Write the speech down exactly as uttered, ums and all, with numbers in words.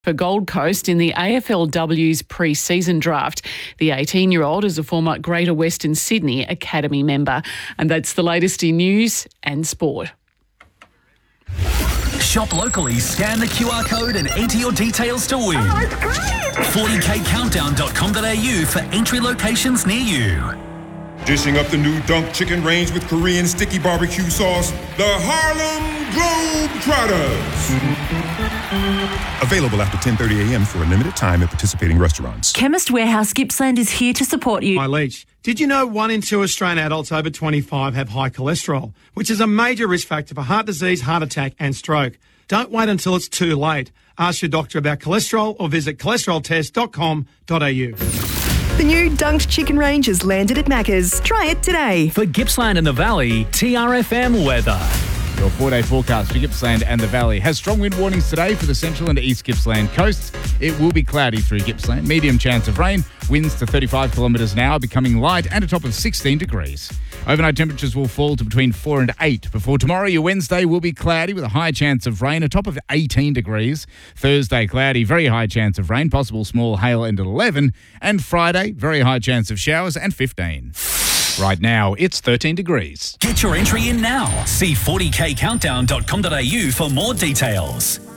For Gold Coast in the A F L W's pre-season draft. The eighteen-year-old is a former Greater Western Sydney Academy member. And that's the latest in news and sport. Shop locally, scan the Q R code and enter your details to win. Oh, it's great! forty k countdown dot com dot a u for entry locations near you. Dishing up the new Dunk Chicken Range with Korean sticky barbecue sauce, the Harlem Globetrotters. Available after ten thirty a.m. for a limited time at participating restaurants. Chemist Warehouse Gippsland is here to support you. Hi, Leach. Did you know one in two Australian adults over twenty-five have high cholesterol, which is a major risk factor for heart disease, heart attack and stroke? Don't wait until it's too late. Ask your doctor about cholesterol or visit cholesterol test dot com dot a u. The new Dunked Chicken Range has landed at Macca's. Try it today. For Gippsland and the Valley, T R F M weather. Your four-day forecast for Gippsland and the Valley has strong wind warnings today for the central and east Gippsland coasts. It will be cloudy through Gippsland. Medium chance of rain. Winds to thirty-five kilometres an hour, becoming light and a top of sixteen degrees. Overnight temperatures will fall to between four and eight. Before tomorrow, your Wednesday will be cloudy with a high chance of rain, a top of eighteen degrees. Thursday, cloudy, very high chance of rain, possible small hail and eleven. And Friday, very high chance of showers and fifteen. Right now, it's thirteen degrees. Get your entry in now. See forty k countdown dot com dot a u for more details.